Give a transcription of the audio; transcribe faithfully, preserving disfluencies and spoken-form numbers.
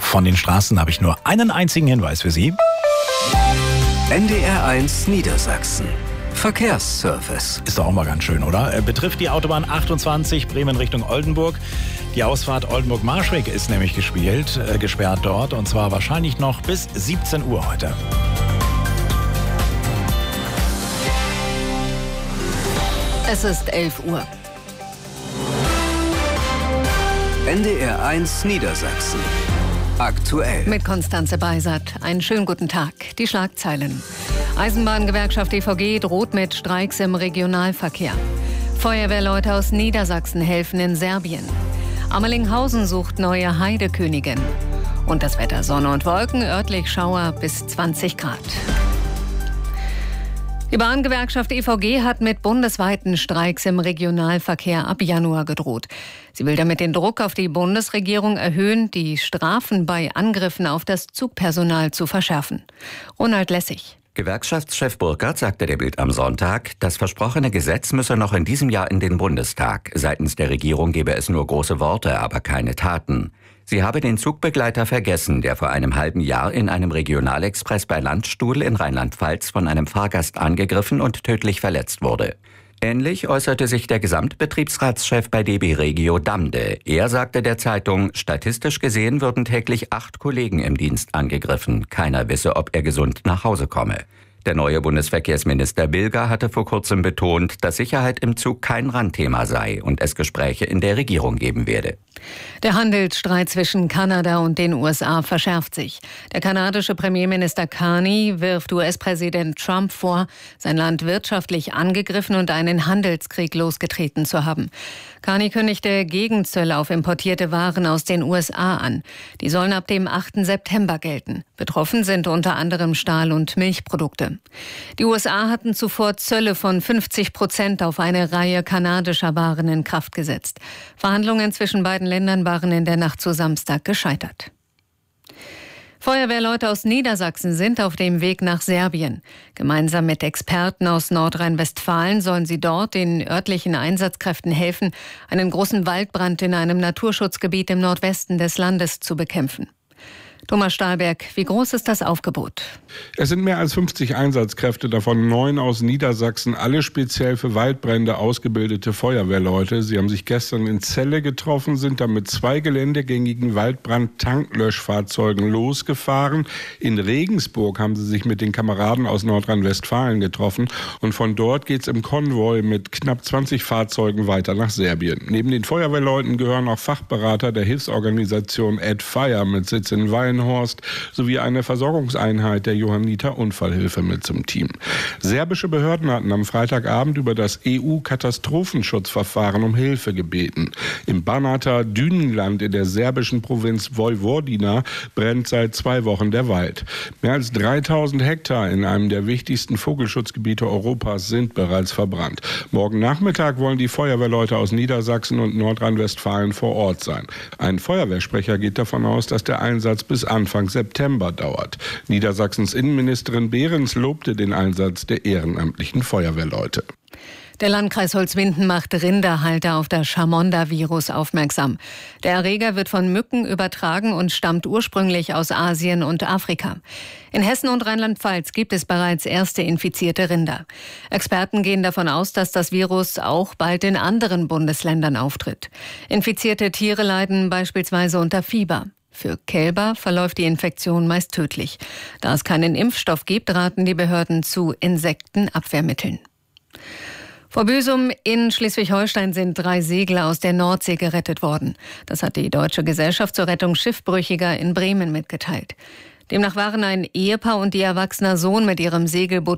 Von den Straßen habe ich nur einen einzigen Hinweis für Sie. N D R eins Niedersachsen. Verkehrsservice. Ist doch auch mal ganz schön, oder? Äh, betrifft die Autobahn achtundzwanzig Bremen Richtung Oldenburg. Die Ausfahrt Oldenburg-Marschweg ist nämlich gespielt, äh, gesperrt dort. Und zwar wahrscheinlich noch bis siebzehn Uhr heute. Es ist elf Uhr. N D R eins Niedersachsen. Aktuell. Mit Konstanze Beisert. Einen schönen guten Tag. Die Schlagzeilen. Eisenbahngewerkschaft E V G droht mit Streiks im Regionalverkehr. Feuerwehrleute aus Niedersachsen helfen in Serbien. Ammerlinghausen sucht neue Heidekönigin. Und das Wetter: Sonne und Wolken, örtlich Schauer bis zwanzig Grad. Die Bahngewerkschaft E V G hat mit bundesweiten Streiks im Regionalverkehr ab Januar gedroht. Sie will damit den Druck auf die Bundesregierung erhöhen, die Strafen bei Angriffen auf das Zugpersonal zu verschärfen. Ronald Lessig. Gewerkschaftschef Burkhardt sagte der Bild am Sonntag, das versprochene Gesetz müsse noch in diesem Jahr in den Bundestag. Seitens der Regierung gebe es nur große Worte, aber keine Taten. Sie habe den Zugbegleiter vergessen, der vor einem halben Jahr in einem Regionalexpress bei Landstuhl in Rheinland-Pfalz von einem Fahrgast angegriffen und tödlich verletzt wurde. Ähnlich äußerte sich der Gesamtbetriebsratschef bei D B Regio Damde. Er sagte der Zeitung, statistisch gesehen würden täglich acht Kollegen im Dienst angegriffen. Keiner wisse, ob er gesund nach Hause komme. Der neue Bundesverkehrsminister Bilger hatte vor kurzem betont, dass Sicherheit im Zug kein Randthema sei und es Gespräche in der Regierung geben werde. Der Handelsstreit zwischen Kanada und den U S A verschärft sich. Der kanadische Premierminister Carney wirft U S-Präsident Trump vor, sein Land wirtschaftlich angegriffen und einen Handelskrieg losgetreten zu haben. Carney kündigte Gegenzölle auf importierte Waren aus den U S A an. Die sollen ab dem achten September gelten. Betroffen sind unter anderem Stahl- und Milchprodukte. Die U S A hatten zuvor Zölle von fünfzig Prozent auf eine Reihe kanadischer Waren in Kraft gesetzt. Verhandlungen zwischen beiden Ländern waren in der Nacht zu Samstag gescheitert. Feuerwehrleute aus Niedersachsen sind auf dem Weg nach Serbien. Gemeinsam mit Experten aus Nordrhein-Westfalen sollen sie dort den örtlichen Einsatzkräften helfen, einen großen Waldbrand in einem Naturschutzgebiet im Nordwesten des Landes zu bekämpfen. Thomas Stahlberg, wie groß ist das Aufgebot? Es sind mehr als fünfzig Einsatzkräfte, davon neun aus Niedersachsen, alle speziell für Waldbrände ausgebildete Feuerwehrleute. Sie haben sich gestern in Celle getroffen, sind dann mit zwei geländegängigen Waldbrand-Tanklöschfahrzeugen losgefahren. In Regensburg haben sie sich mit den Kameraden aus Nordrhein-Westfalen getroffen und von dort geht es im Konvoi mit knapp zwanzig Fahrzeugen weiter nach Serbien. Neben den Feuerwehrleuten gehören auch Fachberater der Hilfsorganisation Add Fire mit Sitz in Weihenhorst sowie eine Versorgungseinheit der Johanniter Unfallhilfe mit zum Team. Serbische Behörden hatten am Freitagabend über das E U-Katastrophenschutzverfahren um Hilfe gebeten. Im Banater Dünenland in der serbischen Provinz Vojvodina brennt seit zwei Wochen der Wald. Mehr als dreitausend Hektar in einem der wichtigsten Vogelschutzgebiete Europas sind bereits verbrannt. Morgen Nachmittag wollen die Feuerwehrleute aus Niedersachsen und Nordrhein-Westfalen vor Ort sein. Ein Feuerwehrsprecher geht davon aus, dass der Einsatz bis Anfang September dauert. Niedersachsens Innenministerin Behrens lobte den Einsatz der ehrenamtlichen Feuerwehrleute. Der Landkreis Holzminden macht Rinderhalter auf das Chamonda-Virus aufmerksam. Der Erreger wird von Mücken übertragen und stammt ursprünglich aus Asien und Afrika. In Hessen und Rheinland-Pfalz gibt es bereits erste infizierte Rinder. Experten gehen davon aus, dass das Virus auch bald in anderen Bundesländern auftritt. Infizierte Tiere leiden beispielsweise unter Fieber. Für Kälber verläuft die Infektion meist tödlich. Da es keinen Impfstoff gibt, raten die Behörden zu Insektenabwehrmitteln. Vor Büsum in Schleswig-Holstein sind drei Segler aus der Nordsee gerettet worden. Das hat die Deutsche Gesellschaft zur Rettung Schiffbrüchiger in Bremen mitgeteilt. Demnach waren ein Ehepaar und ihr erwachsener Sohn mit ihrem Segelboot